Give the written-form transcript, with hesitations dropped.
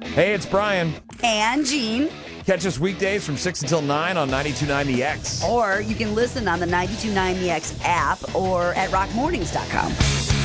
Hey, it's Brian. And Gene. Catch us weekdays from 6 until 9 on 92.9 The X. Or you can listen on the 92.9 The X app or at rockmornings.com.